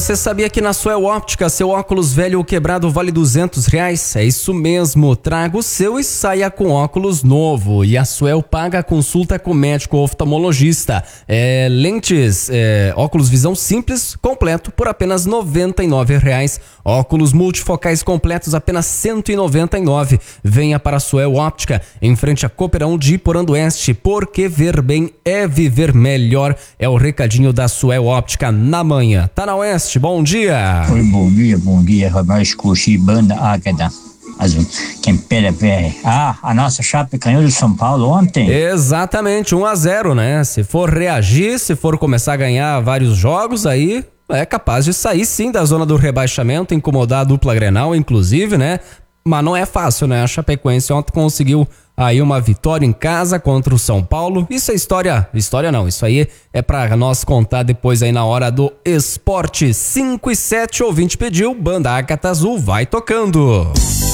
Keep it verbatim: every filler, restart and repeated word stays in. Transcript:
Você sabia que na Suel Óptica, seu óculos velho ou quebrado vale duzentos reais? É isso mesmo, traga o seu e saia com óculos novo. E a Suel paga a consulta com médico oftalmologista. É, lentes, é, óculos visão simples, completo, por apenas noventa e nove reais. Óculos multifocais completos, apenas cento e noventa e nove reais. Venha para a Suel Óptica, em frente a Cooperão de Iporã do Oeste, porque ver bem é viver melhor. É o recadinho da Suel Óptica na manhã. Tá na Oeste. Bom dia. Oi, bom dia, bom dia, rapaz, curti banda Águeda. Quem pera, pera. Ah, a nossa Chape ganhou do São Paulo ontem. Exatamente, um a zero, né? Se for reagir, se for começar a ganhar vários jogos, aí é capaz de sair sim da zona do rebaixamento, incomodar a dupla Grenal, inclusive, né? Mas não é fácil, né? A Chapecoense ontem conseguiu aí uma vitória em casa contra o São Paulo. Isso é história, história não, isso aí é pra nós contar depois aí na hora do esporte. Cinco e sete, ouvinte pediu, banda Ágata Azul vai tocando.